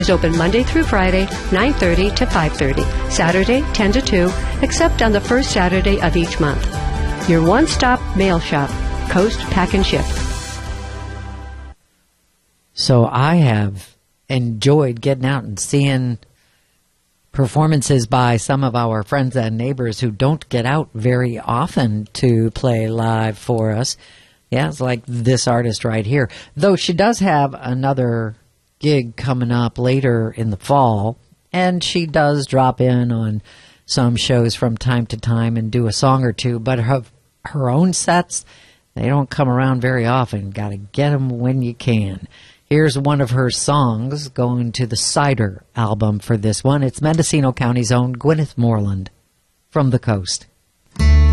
is open Monday through Friday, 9:30 to 5:30, Saturday 10 to 2, except on the first Saturday of each month. Your one-stop mail shop, Coast Pack and Ship. So I have enjoyed getting out and seeing performances by some of our friends and neighbors who don't get out very often to play live for us. Yeah, it's like this artist right here. Though she does have another gig coming up later in the fall, and she does drop in on some shows from time to time and do a song or two, but her own sets, they don't come around very often. Got to get them when you can. Here's one of her songs going to the Cider album for this one. It's Mendocino County's own Gwyneth Moreland, From the Coast.